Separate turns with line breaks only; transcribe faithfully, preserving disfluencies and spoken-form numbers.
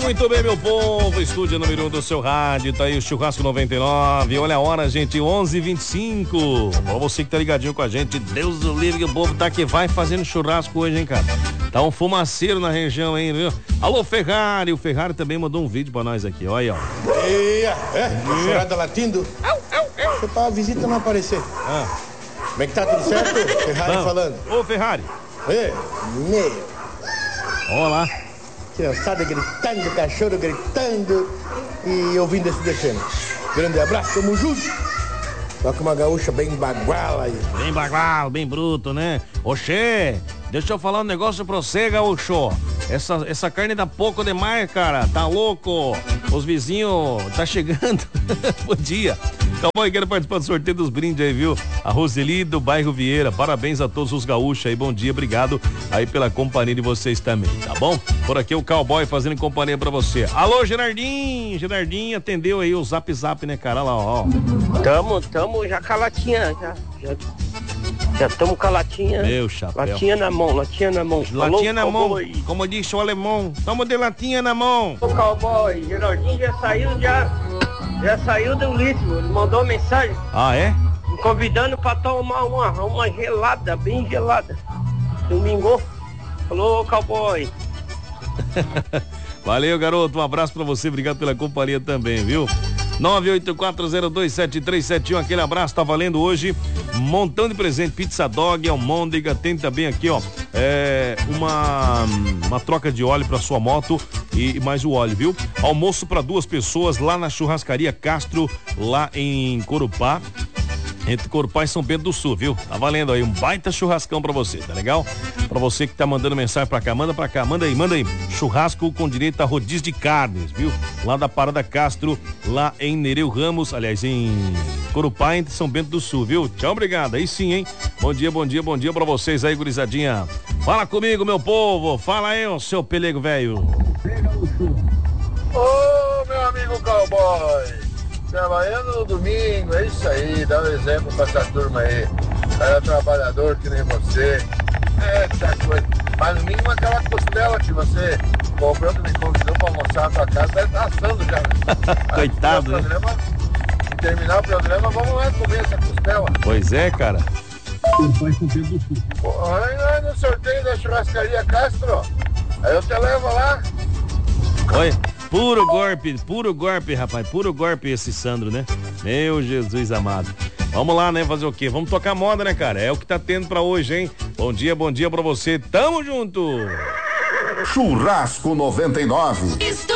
Muito bem, meu povo, estúdio número um do seu rádio, tá aí o Churrasco noventa e nove, olha a hora, gente, onze e vinte e cinco. Pra você que tá ligadinho com a gente, Deus do livre, que o povo tá que vai fazendo churrasco hoje, hein, cara. Tá um fumaceiro na região aí, viu? Alô, Ferrari, o Ferrari também mandou um vídeo pra nós aqui, olha aí, ó.
Eia, é, chorada latindo. Você pra visita não aparecer.
Ah.
Como é que tá, tudo certo? Ferrari
Não.
falando.
Ô, Ferrari.
Ê, meu.
Olá.
Criançada gritando, cachorro gritando e ouvindo esse defeno. Grande abraço, tamo junto. Toca uma gaúcha bem baguala aí.
Bem bagual, bem bruto, né? Oxê, deixa eu falar um negócio pra você, gaúcho. Essa, essa carne dá pouco demais, cara. Tá louco? Os vizinhos tá chegando. Bom dia. Calma, quero participar do sorteio dos brindes aí, viu? A Roseli do bairro Vieira. Parabéns a todos os gaúchos aí. Bom dia, obrigado aí pela companhia de vocês também, tá bom? Por aqui o Cowboy fazendo companhia pra você. Alô, Gerardinho. Gerardinho atendeu aí o zap zap, né, cara? Olha lá, ó.
Tamo, tamo já com a latinha, já. Já, já tamo com a latinha.
Meu chapéu.
Latinha na mão, latinha na mão.
Latinha na mão,
cowboy.
como disse o alemão. Tamo de latinha na mão.
O cowboy, Geraldinho já saiu, já, já saiu do litro. Ele mandou mensagem.
Ah, é?
Me convidando pra tomar uma, uma gelada, bem gelada. Domingo. Falou, cowboy.
Valeu, garoto. Um abraço pra você. Obrigado pela companhia também, viu? nove oito quatro zero dois sete três sete um, aquele abraço, tá valendo hoje montão de presente, pizza dog, almôndega, tem também aqui, ó, é, uma uma troca de óleo pra sua moto e mais o óleo, viu? Almoço pra duas pessoas lá na Churrascaria Castro, lá em Corupá, entre Corupá e São Bento do Sul, viu? Tá valendo aí um baita churrascão pra você, tá legal? Pra você que tá mandando mensagem pra cá, manda pra cá, manda aí, manda aí. Churrasco com direito a rodízio de carnes, viu? Lá da Parada Castro, lá em Nereu Ramos, aliás, em Corupá, entre São Bento do Sul, viu? Tchau, obrigado. Aí sim, hein? Bom dia, bom dia, bom dia pra vocês aí, gurizadinha. Fala comigo, meu povo. Fala aí, ô seu pelego velho.
Ô, meu amigo cowboy. Trabalhando no domingo, é isso aí, dá um exemplo pra essa turma aí. Era trabalhador que nem você. É, essa coisa. Mas no mínimo aquela costela que você comprou, que me convidou pra almoçar na sua casa, deve estar assando já.
Coitado, né?
Programa, se terminar o programa, vamos lá comer essa costela.
Pois é, cara.
Pô, aí no sorteio da Churrascaria Castro, aí eu te levo lá.
Oi. Puro golpe, puro golpe, rapaz, puro golpe esse Sandro, né? Meu Jesus amado. Vamos lá, né, fazer o quê? Vamos tocar moda, né, cara? É o que tá tendo pra hoje, hein? Bom dia, bom dia pra você. Tamo junto!
Churrasco noventa e nove.
Estou